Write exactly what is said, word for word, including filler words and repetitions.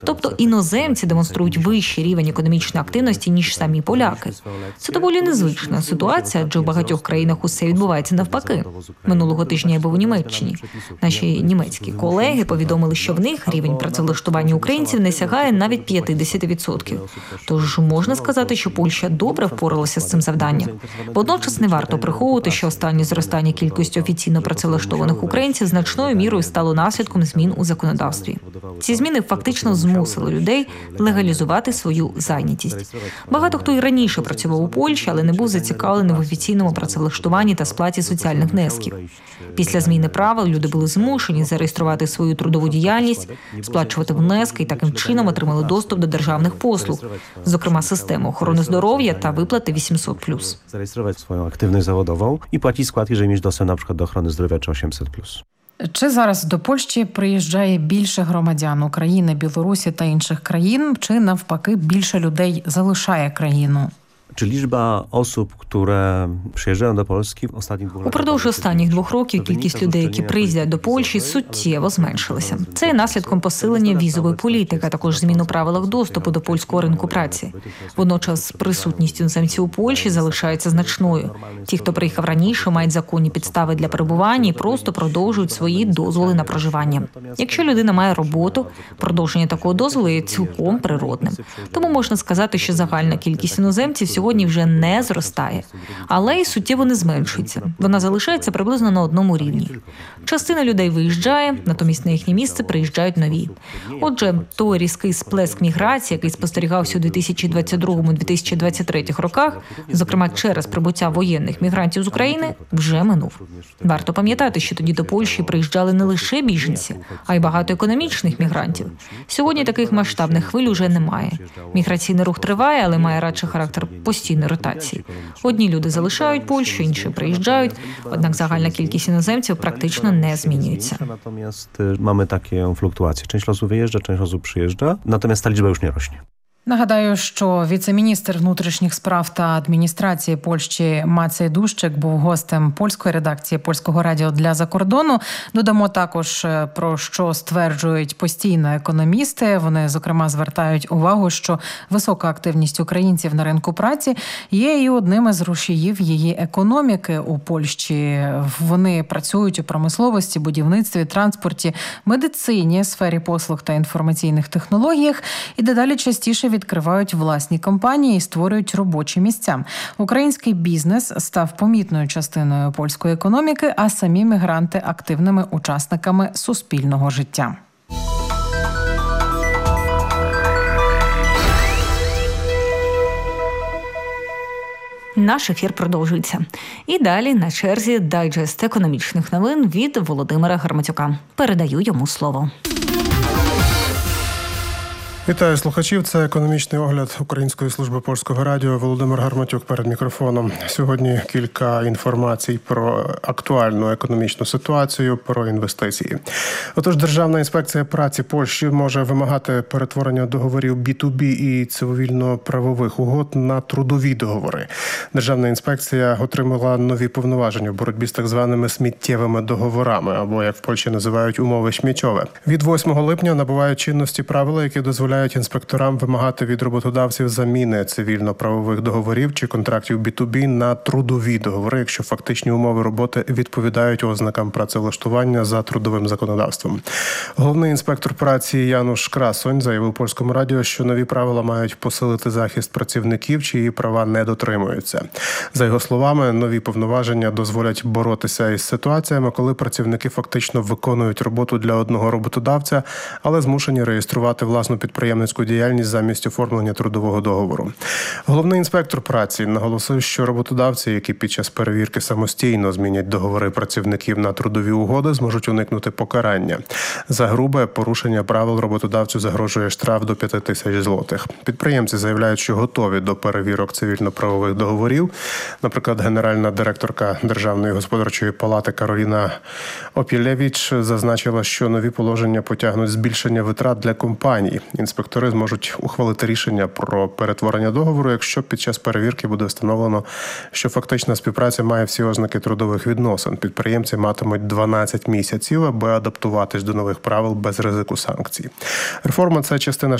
Тобто іноземці демонструють вищий рівень економічної активності, ніж самі поляки. Це доволі незвична ситуація, адже в багатьох країнах усе відбувається навпаки. Минулого тижня я був у Німеччині. Наші німецькі колеги повідомили, що в них рівень працевлаштування українців не сягає навіть п'ятдесят відсотків. Тож можна сказати, що Польща добре впоралася з цим завданням. Водночас не варто приховувати, що останнє зростання кількості офіційно працевлаштованих українців значною мірою стало наслідком змін у законодавстві. Ці зміни фактично змусили людей легалізувати свою зайнятість. Багато хто і раніше працював у Польщі, але не був зацікавлений в офіційному працевлаштуванні та сплаті соціальних внесків. Після зміни правил люди були змушені зареєструвати свою трудову діяльність, сплачувати внески і таким чином отримали доступ до державних послуг, зокрема системи охорони здоров'я та виплати вісімсот плюс. Зареєструвати свою активність заводову і платити складки, щоб мати доступ, наприклад, до охорони здоров'я чи вісімсот плюс. Чи зараз до Польщі приїжджає більше громадян України, Білорусі та інших країн, чи навпаки більше людей залишає країну? Czy liczba osób, które przyjeżdżają do Polski w ostatnich dwóch latach... Упродовж останніх двох років кількість людей, які приїздять до Польщі, суттєво зменшилася. Це є наслідком посилення візової політики, а також змін у правилах доступу до польського ринку праці. Водночас присутність іноземців у Польщі залишається значною. Ті, хто приїхав раніше, мають законні підстави для перебування і просто продовжують свої дозволи на проживання. Якщо людина має роботу, продовження такого дозволу є цілком природним. Тому можна сказати, що загальна кількість іноземців сьогодні вже не зростає, але й суттєво не зменшується. Вона залишається приблизно на одному рівні. Частина людей виїжджає, натомість на їхнє місце приїжджають нові. Отже, той різкий сплеск міграції, який спостерігався у дві тисячі двадцять другому - дві тисячі двадцять третьому роках, зокрема через прибуття воєнних мігрантів з України, вже минув. Варто пам'ятати, що тоді до Польщі приїжджали не лише біженці, а й багато економічних мігрантів. Сьогодні таких масштабних хвиль уже немає. Міграційний рух триває, але має радше характер постійної ротації. Одні люди залишають Польщу, інші приїжджають, однак загальна кількість іноземців практично не змінюється. Натомість маємо такі флуктуації. Часть осіб виїжджає, часть осіб приїжджає, натомість та лічба już не росте. Нагадаю, що віце-міністр внутрішніх справ та адміністрації Польщі Мацей Дущик був гостем польської редакції Польського радіо для закордону. Додамо також, про що стверджують постійно економісти. Вони, зокрема, звертають увагу, що висока активність українців на ринку праці є і одним із рушіїв її економіки у Польщі. Вони працюють у промисловості, будівництві, транспорті, медицині, сфері послуг та інформаційних технологіях і дедалі частіше відкривають власні компанії і створюють робочі місця. Український бізнес став помітною частиною польської економіки, а самі мігранти – активними учасниками суспільного життя. Наш ефір продовжується. І далі на черзі дайджест економічних новин від Володимира Гарматюка. Передаю йому слово. Вітаю слухачів. Це економічний огляд Української служби Польського радіо. Володимир Гарматюк перед мікрофоном. Сьогодні кілька інформацій про актуальну економічну ситуацію, про інвестиції. Отож, Державна інспекція праці Польщі може вимагати перетворення договорів бі ту бі і цивільно-правових угод на трудові договори. Державна інспекція отримала нові повноваження в боротьбі з так званими сміттєвими договорами, або, як в Польщі називають, умови śmieciowe. Від восьмого липня набувають чинності правила, які дозволяють інспекторам вимагати від роботодавців заміни цивільно-правових договорів чи контрактів бі ту бі на трудові договори, якщо фактичні умови роботи відповідають ознакам працевлаштування за трудовим законодавством. Головний інспектор праці Януш Красонь заявив Польському радіо, що нові правила мають посилити захист працівників, чиї права не дотримуються. За його словами, нові повноваження дозволять боротися із ситуаціями, коли працівники фактично виконують роботу для одного роботодавця, але змушені реєструвати власну підприємницьку діяльність замість оформлення трудового договору. Головний інспектор праці наголосив, що роботодавці, які під час перевірки самостійно змінять договори працівників на трудові угоди, зможуть уникнути покарання. За грубе порушення правил роботодавцю загрожує штраф до п'яти тисяч злотих. Підприємці заявляють, що готові до перевірок цивільно-правових договорів. Наприклад, генеральна директорка Державної господарчої палати Кароліна Опілєвіч зазначила, що нові положення потягнуть збільшення витрат для компаній. інспектори зможуть ухвалити рішення про перетворення договору, якщо під час перевірки буде встановлено, що фактична співпраця має всі ознаки трудових відносин. Підприємці матимуть дванадцять місяців, аби адаптуватись до нових правил без ризику санкцій. Реформа – це частина